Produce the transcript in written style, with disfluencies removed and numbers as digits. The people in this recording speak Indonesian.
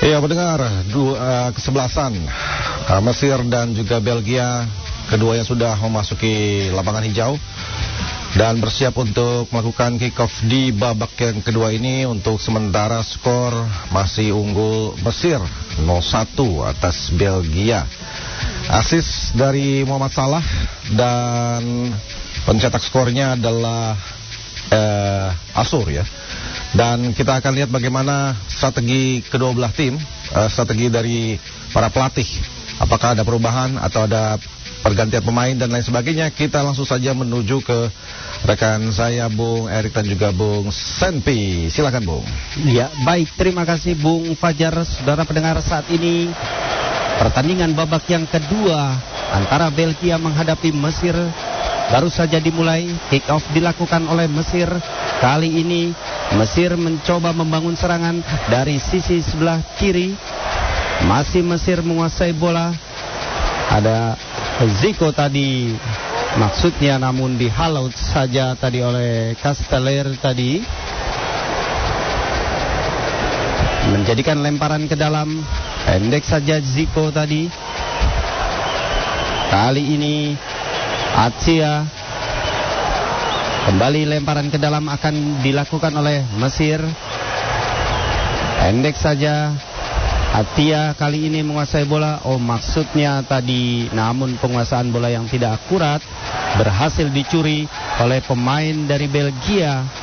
Iya, pendengar, kesebelasan Mesir dan juga Belgia, keduanya sudah memasuki lapangan hijau dan bersiap untuk melakukan kick off di babak yang kedua ini. Untuk sementara skor masih unggul Mesir 0-1 atas Belgia. Asis dari Muhammad Salah dan pencetak skornya adalah Asur ya. Dan kita akan lihat bagaimana strategi kedua belah tim, strategi dari para pelatih. Apakah ada perubahan atau ada pergantian pemain dan lain sebagainya. Kita langsung saja menuju ke rekan saya Bung Erik dan juga Bung Senpi. Silakan Bung. Ya, baik, terima kasih Bung Fajar. Saudara pendengar, saat ini pertandingan babak yang kedua antara Belgia menghadapi Mesir baru saja dimulai. Kick off dilakukan oleh Mesir. Kali ini Mesir mencoba membangun serangan dari sisi sebelah kiri. Masih Mesir menguasai bola. Ada Zico tadi, maksudnya, namun dihalau saja tadi oleh Casteller tadi. Menjadikan lemparan ke dalam. Pendek saja Zico tadi. Kali ini Atia, kembali lemparan ke dalam akan dilakukan oleh Mesir. Pendek saja Atia kali ini menguasai bola. Oh, maksudnya tadi, namun penguasaan bola yang tidak akurat berhasil dicuri oleh pemain dari Belgia.